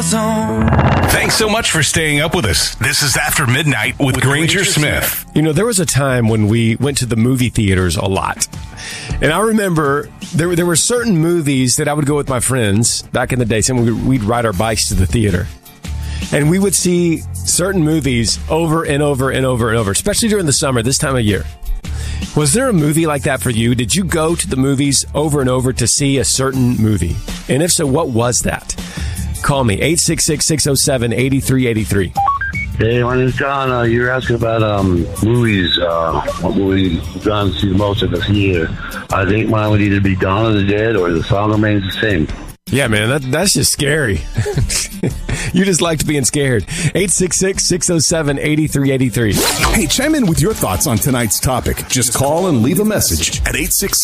zone. Thanks so much for staying up with us. This is After Midnight with Granger Smith. You know, there was a time when we went to the movie theaters a lot. And I remember there were certain movies that I would go with my friends back in the day. We'd ride our bikes to the theater. And we would see certain movies over and over and over and over, especially during the summer, this time of year. Was there a movie like that for you? Did you go to the movies over and over to see a certain movie? And if so, what was that? Call me, 866-607-8383. Hey, my name's John. You were asking about movies. What movie you've gone to see the most of this year? I think mine would either be Dawn of the Dead or The Song Remains the Same. Yeah, man, that's just scary. You just liked being scared. 866-607-8383. Hey, chime in with your thoughts on tonight's topic. Just call and leave a message at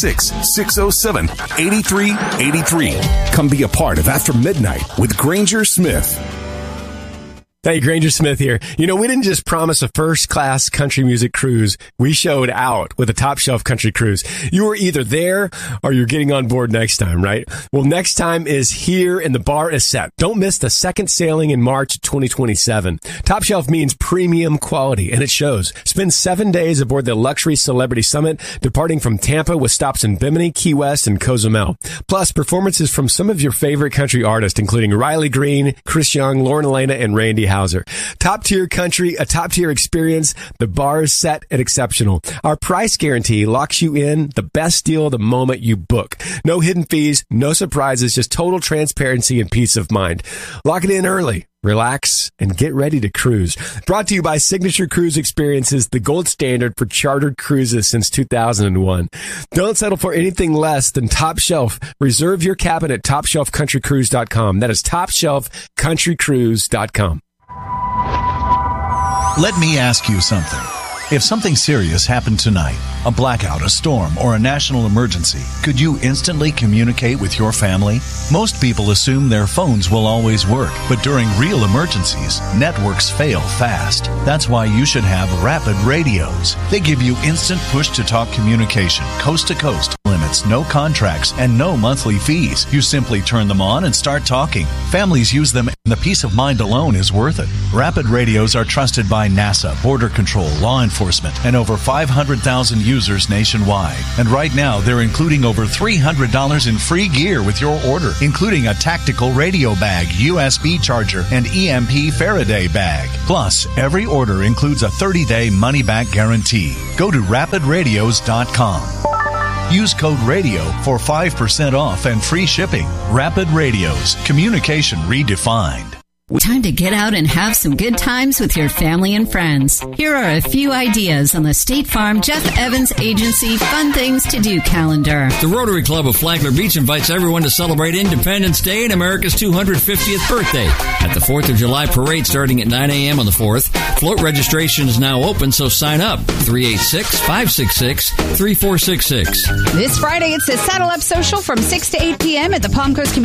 866-607-8383. Come be a part of After Midnight with Granger Smith. Hey, Granger Smith here. You know, we didn't just promise a first-class country music cruise. We showed out with a top-shelf country cruise. You were either there or you're getting on board next time, right? Well, next time is here and the bar is set. Don't miss the second sailing in March 2027. Top Shelf means premium quality, and it shows. Spend 7 days aboard the Luxury Celebrity Summit, departing from Tampa with stops in Bimini, Key West, and Cozumel. Plus, performances from some of your favorite country artists, including Riley Green, Chris Young, Lauren Elena, and Randy Houser. Top tier country, a top tier experience. The bar is set and exceptional. Our price guarantee locks you in the best deal the moment you book. No hidden fees, no surprises, just total transparency and peace of mind. Lock it in early. Relax and get ready to cruise. Brought to you by Signature Cruise Experiences, the gold standard for chartered cruises since 2001. Don't settle for anything less than Top Shelf. Reserve your cabin at TopShelfCountryCruise.com. That is TopShelfCountryCruise.com. Let me ask you something. If something serious happened tonight, a blackout, a storm, or a national emergency, could you instantly communicate with your family? Most people assume their phones will always work, but during real emergencies, networks fail fast. That's why you should have Rapid Radios. They give you instant push-to-talk communication, coast-to-coast, limits, no contracts, and no monthly fees. You simply turn them on and start talking. Families use them, and the peace of mind alone is worth it. Rapid Radios are trusted by NASA, Border Control, law enforcement, and over 500,000 users nationwide. And right now, they're including over $300 in free gear with your order, including a tactical radio bag, USB charger, and EMP Faraday bag. Plus, every order includes a 30-day money-back guarantee. Go to rapidradios.com. Use code RADIO for 5% off and free shipping. Rapid Radios. Communication redefined. Time to get out and have some good times with your family and friends. Here are a few ideas on the State Farm Jeff Evans Agency Fun Things to Do calendar. The Rotary Club of Flagler Beach invites everyone to celebrate Independence Day and America's 250th birthday at the 4th of July parade starting at 9 a.m. on the 4th. Float registration is now open, so sign up. 386-566-3466. This Friday, it's a Saddle Up Social from 6 to 8 p.m. at the Palm Coast Community